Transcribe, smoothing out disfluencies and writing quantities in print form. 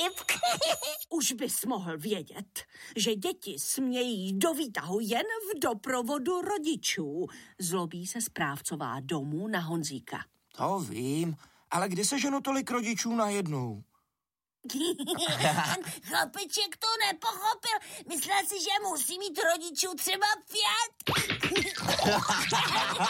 vtip. Už bys mohl vědět, že děti smějí do výtahu jen v doprovodu rodičů. Zlobí se správcová domu na Honzíka. To vím, ale kdy se ženu tolik rodičů najednou? Chlapeček to nepochopil. Myslel si, že musí mít rodičů třeba 5.